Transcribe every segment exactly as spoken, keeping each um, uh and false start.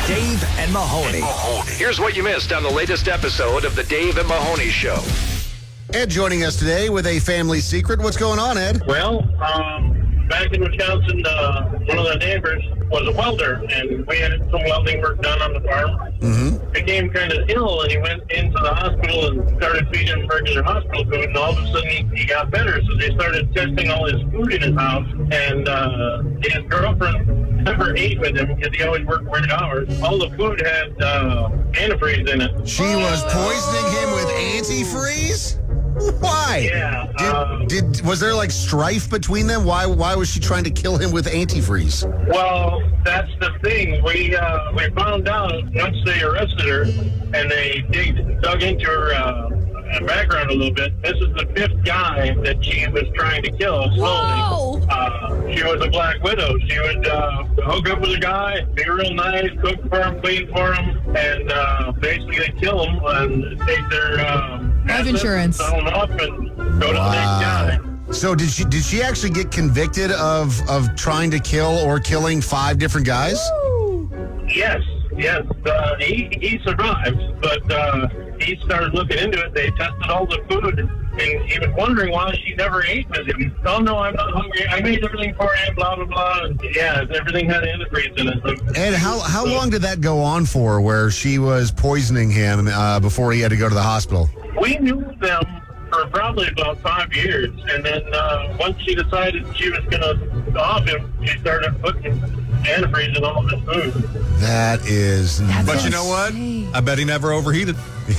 Dave and Mahoney. Here's what you missed on the latest episode of the Dave and Mahoney Show. Ed joining us today with a family secret. What's going on, Ed? Well, um, back in Wisconsin, uh, one of the neighbors was a welder, and we had some welding work done on the farm. Mm-hmm. Became kind of ill, and he went into the hospital and started feeding him regular hospital food, and all of a sudden he, he got better. So they started testing all his food in his house, and uh, his girlfriend never ate with him because he always worked weird hours. All the food had uh, antifreeze in it. She was poisoning him with antifreeze? Why? Yeah. Did, um, did was there like strife between them? Why why was she trying to kill him with antifreeze? Well, that's the thing. We uh, we found out once they arrested her and they dig, dug into her uh, background a little bit. This is the fifth guy that she was trying to kill slowly. Whoa. Uh, she was a black widow. She would uh, hook up with a guy, be real nice, cook for him, clean for him, and uh, basically kill him and take their uh, Life insurance. Sell them up and go to the next guy. So did she did she actually get convicted of of trying to kill or killing five different guys? Yes, yes. Uh, he he survived, but uh, he started looking into it. They tested all the food, and he was wondering why she never ate with him. Oh no, I'm not hungry. I made everything for you. Blah blah blah. And yeah, everything had antifreeze in it. And how how long did that go on for? Where she was poisoning him uh, before he had to go to the hospital? We knew them for probably about five years, and then uh, once she decided she was going to off him, she started putting antifreeze in all of his food. That is. That's But you know what? insane. I bet he never overheated.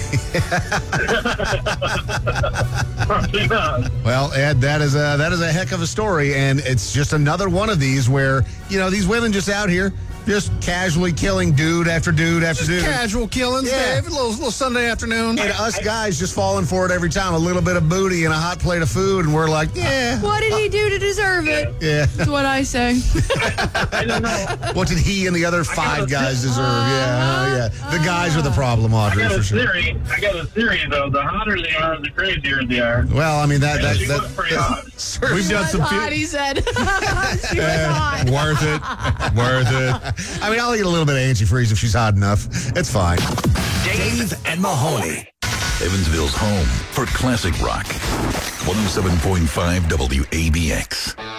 Probably not. Well, Ed, that is a that is a heck of a story, and it's just another one of these where you know these women just out here just casually killing dude after dude after dude. Casual killings, Yeah. Dave. A little, little Sunday afternoon. And us guys just falling for it every time. A little bit of booty and a hot plate of food, and we're like, yeah, What did he do to deserve it? yeah. That's what I say. I don't know. What did he and the other five guys deserve? Yeah, yeah. The guys are the problem, I Audrey, got for a sure. theory. I got a theory, though. The hotter they are, the crazier they are. Well, I mean that that She that. was pretty hot. We've done That's some. hot, he said. She was hot. Worth it. Worth it. I mean, I'll eat a little bit of antifreeze if she's hot enough. It's fine. Dave and Mahoney. Evansville's home for classic rock. one oh seven point five W A B X.